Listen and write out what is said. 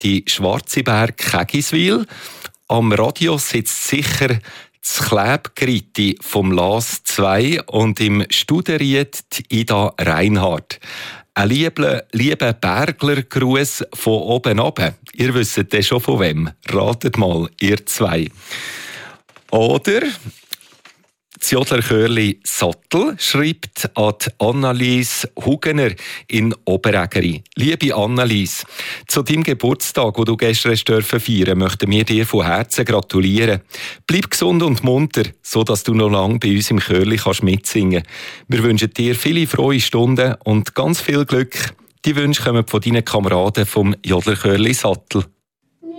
die Schwarzenberg Kegiswil. Am Radio sitzt sicher das Klebgritti vom LAS 2 und im Studeriet die Ida Reinhardt. Ein lieber Bergler-Gruß von oben runter. Ihr wisst ja schon von wem. Ratet mal, ihr zwei. Oder das Jodlerchörli Sattel schreibt an Annelies Hugener in Oberägeri. Liebe Annelies, zu deinem Geburtstag, den du gestern feiern durfte, möchten wir dir von Herzen gratulieren. Bleib gesund und munter, sodass du noch lange bei uns im Chörli mitsingen kannst. Wir wünschen dir viele frohe Stunden und ganz viel Glück. Die Wünsche kommen von deinen Kameraden vom Jodlerchörli Sattel.